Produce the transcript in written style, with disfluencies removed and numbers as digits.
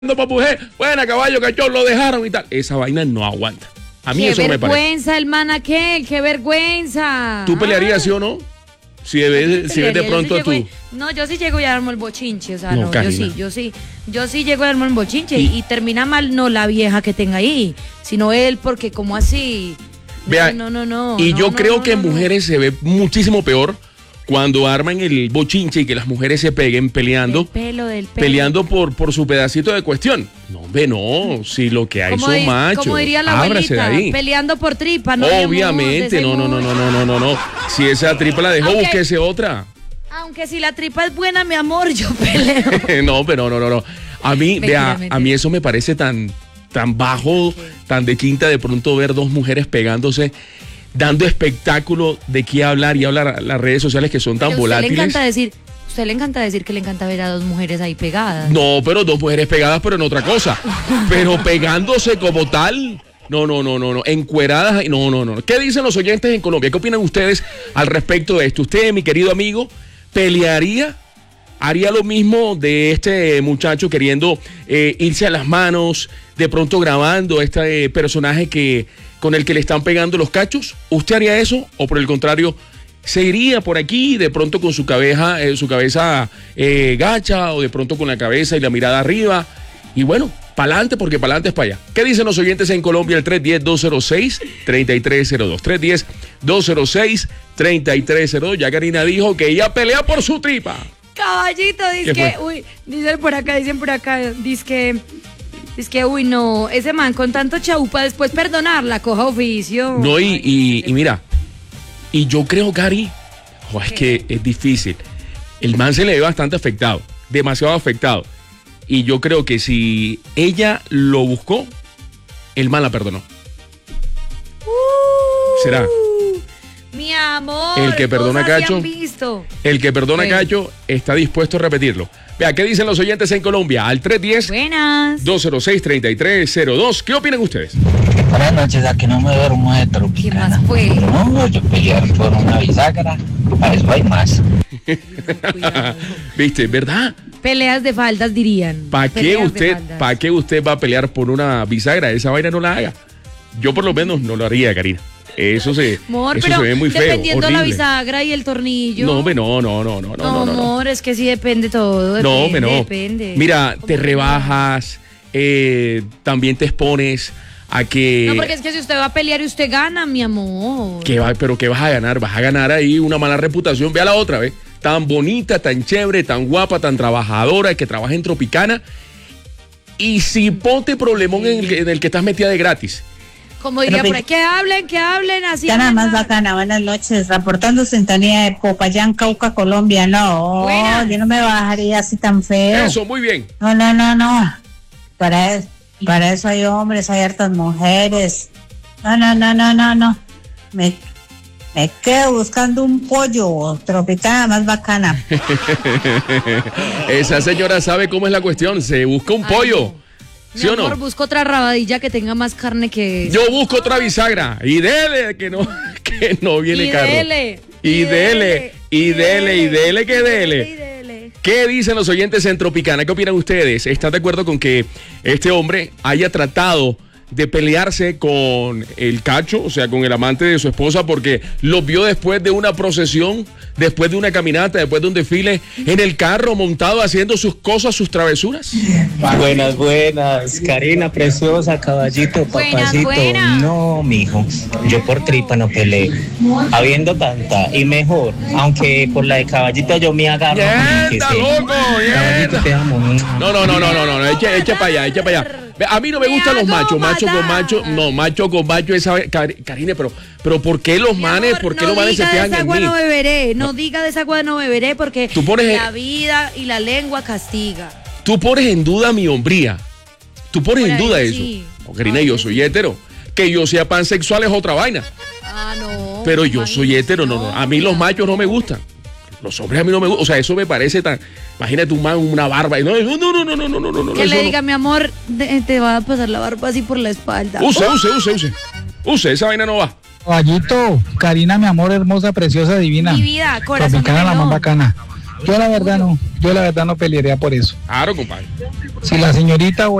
para mujer, bueno, caballo, cachón, lo dejaron y tal. Esa vaina no aguanta. A mí eso me parece. Qué vergüenza el man aquel, qué vergüenza. ¿Tú pelearías, sí o no? Si ves de pronto a tú. No, yo sí llego y armo el bochinche, o sea, No, yo sí llego y armo el bochinche y termina mal no la vieja que tenga ahí, sino él, porque como así. Vea, No. Y yo creo que en mujeres se ve muchísimo peor cuando arman el bochinche y que las mujeres se peguen peleando. Del pelo. Peleando por su pedacito de cuestión. No, hombre, no. Si lo que hay son machos. Como diría la abuelita, peleando por tripa, ¿no? Obviamente, no. Si esa tripa la dejó, búsquese otra. Aunque si la tripa es buena, mi amor, yo peleo. No, pero no. A mí, mentira. A mí eso me parece tan bajo, tan de quinta de pronto ver dos mujeres pegándose, dando espectáculo de qué hablar y hablar las redes sociales que son tan volátiles. Usted le encanta decir que le encanta ver a dos mujeres ahí pegadas. No, pero dos mujeres pegadas, pero en otra cosa. Pero pegándose como tal, no. Encueradas, no. ¿Qué dicen los oyentes en Colombia? ¿Qué opinan ustedes al respecto de esto? Usted, mi querido amigo, haría lo mismo de este muchacho queriendo irse a las manos, de pronto grabando este personaje con el que le están pegando los cachos. ¿Usted haría eso o por el contrario se iría por aquí de pronto con su cabeza gacha o de pronto con la cabeza y la mirada arriba? Y bueno, pa'lante, porque pa'lante es para allá. ¿Qué dicen los oyentes en Colombia? El 310-206-3302. 310-206-3302. Ya Karina dijo que ella pelea por su tripa. Caballito, dicen por acá, dice que, uy, no, ese man con tanto chaupa después perdonarla, coja oficio. No, y mira, y yo creo, Cari, es que es difícil. El man se le ve bastante afectado, demasiado afectado. Y yo creo que si ella lo buscó, el man la perdonó. ¿Será? Mi amor, el que perdona Cacho, está dispuesto a repetirlo. Vea, ¿qué dicen los oyentes en Colombia? Al 310-206-3302. ¿Qué opinan ustedes? Buenas noches, a que no me duermo de Tropicana. ¿Qué más fue? No, yo pelear por una bisagra, a eso hay más. ¿Viste? ¿Verdad? Peleas de faldas, dirían. ¿Para qué usted va a pelear por una bisagra? Esa vaina no la haga. Yo por lo menos no lo haría, Karina. Eso se ve muy feo, dependiendo horrible. La bisagra y el tornillo. No, no. No, amor, es que sí depende todo. Depende. Mira, te rebajas, también te expones a que... No, porque es que si usted va a pelear y usted gana, mi amor. ¿Pero qué vas a ganar? Vas a ganar ahí una mala reputación. Ve a la otra, ¿ves? Tan bonita, tan chévere, tan guapa, tan trabajadora, que trabaja en Tropicana. Y si ponte problemón en el que estás metida de gratis. Como diría por ahí, que hablen así. Nada más bacana, buenas noches, reportando sintonía de Popayán, Cauca, Colombia. No, yo no me bajaría así tan feo. Eso, muy bien. No. Para eso hay hombres, hay hartas mujeres. No. Me quedo buscando un pollo, Tropicana más bacana. Esa señora sabe cómo es la cuestión, se busca un pollo. ¿Sí o no? Busco otra rabadilla que tenga más carne que... Yo busco otra bisagra. Y dele, que no viene carro. Y dele. ¿Qué dicen los oyentes en Tropicana? ¿Qué opinan ustedes? ¿Están de acuerdo con que este hombre haya tratado de pelearse con el Cacho, o sea, con el amante de su esposa, porque lo vio después de una procesión, después de una caminata, después de un desfile, en el carro montado haciendo sus cosas, sus travesuras? Buenas, Karina, preciosa, caballito, papacito. Buenas. No, mijo, yo por tripa no peleé. Habiendo tanta, y mejor, aunque por la de caballito yo me agarro. ¡Está loco! Caballito, te amo. No, echa para allá. A mí no me gustan los machos con macho, esa Karina, pero ¿por qué los manes, se fijan en mí? No diga de esa agua no beberé, porque la vida y la lengua castiga. Tú pones en duda mi hombría, tú pones en duda eso. Sí. No, Karina, yo soy hétero, que yo sea pansexual es otra vaina. No. Pero yo soy hétero, no, a mí los machos no me gustan. Los hombres a mí no me gustan, o sea, eso me parece tan... Imagínate un man, una barba. No. Que le diga, mi amor, te va a pasar la barba así por la espalda. Use, esa vaina no va. Caballito, Karina, mi amor, hermosa, preciosa, divina. Mi vida, corazón. Tropicana, la más bacana. Yo la verdad no pelearía por eso. Claro, compadre. Si la señorita